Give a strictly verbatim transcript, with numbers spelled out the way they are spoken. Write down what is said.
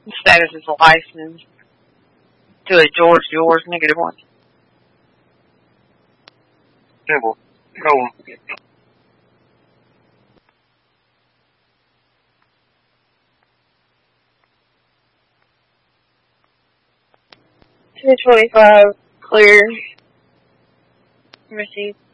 Status is licensed to a George Yours negative one. Simple. Go. two twenty-five clear. Receipt.